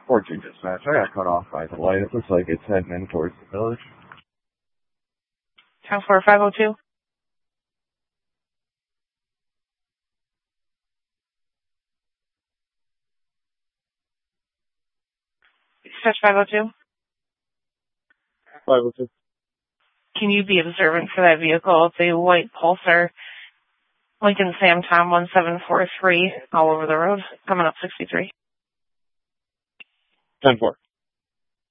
14 dispatch. I got cut off by the light. It looks like it's heading in towards the village. 10-4-502. Dispatch 502. 502. Can you be observant for that vehicle? It's a white Pulsar, Lincoln Sam Tom 1743, all over the road, coming up 63. 10-4.